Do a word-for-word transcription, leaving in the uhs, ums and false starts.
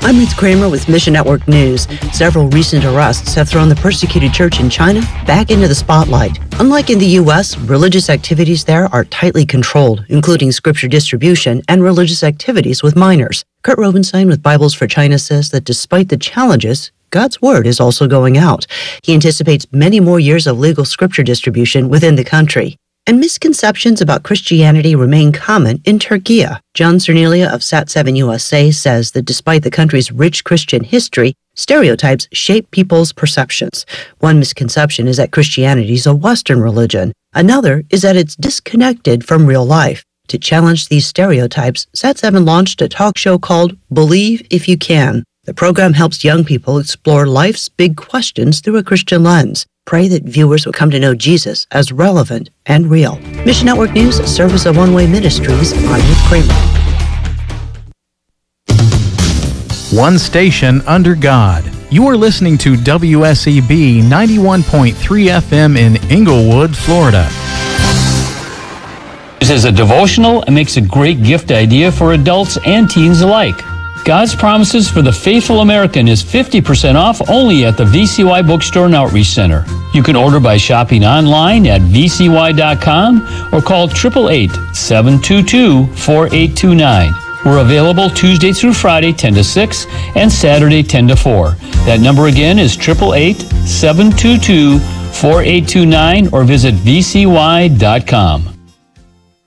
I'm Ruth Kramer with Mission Network News. Several recent arrests have thrown the persecuted church in China back into the spotlight. Unlike in the U S, religious activities there are tightly controlled, including scripture distribution and religious activities with minors. Kurt Robenstein with Bibles for China says that despite the challenges, God's word is also going out. He anticipates many more years of legal scripture distribution within the country. And misconceptions about Christianity remain common in Turkey. John Cernelia of Sat seven U S A says that despite the country's rich Christian history, stereotypes shape people's perceptions. One misconception is that Christianity is a Western religion. Another is that it's disconnected from real life. To challenge these stereotypes, Sat seven launched a talk show called Believe If You Can. The program helps young people explore life's big questions through a Christian lens. Pray that viewers will come to know Jesus as relevant and real. Mission Network News, a service of One Way Ministries. I'm Ruth Kramer. One station under God. You are listening to W S E B ninety-one point three F M in Inglewood, Florida. This is a devotional and makes a great gift idea for adults and teens alike. God's Promises for the Faithful American is fifty percent off only at the V C Y Bookstore and Outreach Center. You can order by shopping online at v c y dot com or call eight eight eight, seven two two, four eight two nine. We're available Tuesday through Friday ten to six and Saturday ten to four. That number again is eight eight eight, seven two two, four eight two nine or visit v c y dot com.